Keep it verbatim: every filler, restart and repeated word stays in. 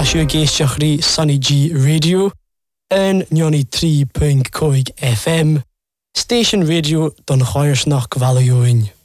Tasio géisteach rí Sunny G Radio en Johnny three point five F M. Station Radio don Chairsnach Valioin.